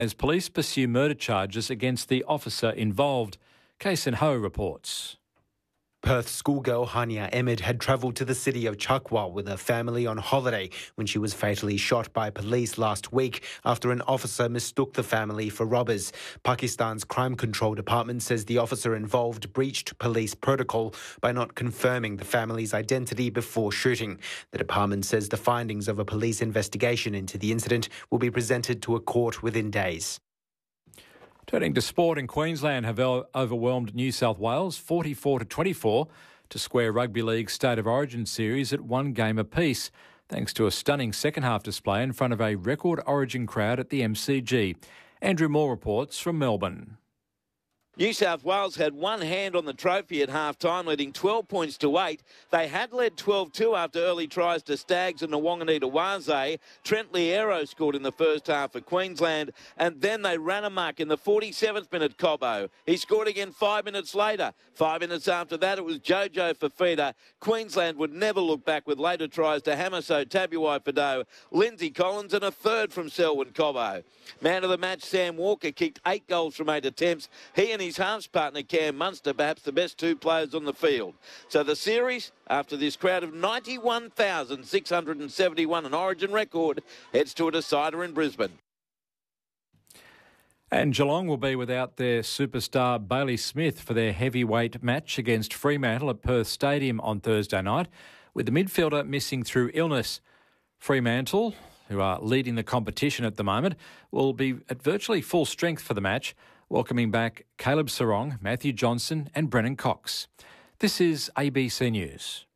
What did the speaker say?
as police pursue murder charges against the officer involved. Kason Ho reports. Perth schoolgirl Hania Ahmed had travelled to the city of Chakwa with her family on holiday when she was fatally shot by police last week after an officer mistook the family for robbers. Pakistan's Crime Control Department says the officer involved breached police protocol by not confirming the family's identity before shooting. The department says the findings of a police investigation into the incident will be presented to a court within days. Turning to sport, in Queensland have overwhelmed New South Wales 44-24 to square Rugby League's State of Origin series at one game apiece, thanks to a stunning second-half display in front of a record Origin crowd at the MCG. Andrew Moore reports from Melbourne. New South Wales had one hand on the trophy at half-time, leading 12 points to 8. They had led 12-2 after early tries to Staggs and Nwanganita Waze. Trent Liero scored in the first half for Queensland, and then they ran amok in the 47th minute, Cobbo. He scored again 5 minutes later. 5 minutes after that, it was Jojo Fafita. Queensland would never look back with later tries to Hamiso Tabuai-Fidow, Lindsay Collins, and a third from Selwyn Cobbo. Man of the match, Sam Walker, kicked 8 goals from 8 attempts. He and his halves partner Cam Munster, perhaps the best two players on the field. So the series, after this crowd of 91,671, an Origin record, heads to a decider in Brisbane. And Geelong will be without their superstar Bailey Smith for their heavyweight match against Fremantle at Perth Stadium on Thursday night, with the midfielder missing through illness. Fremantle, who are leading the competition at the moment, will be at virtually full strength for the match, welcoming back Caleb Sarong, Matthew Johnson and Brennan Cox. This is ABC News.